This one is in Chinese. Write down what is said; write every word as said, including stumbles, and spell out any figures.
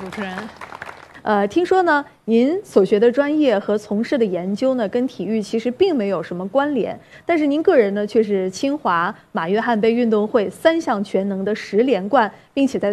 主持人。 呃，听说呢，您所学的专业和从事的研究呢，跟体育其实并没有什么关联，但是您个人呢，却是清华马约翰杯运动会三项全能的十连冠，并且在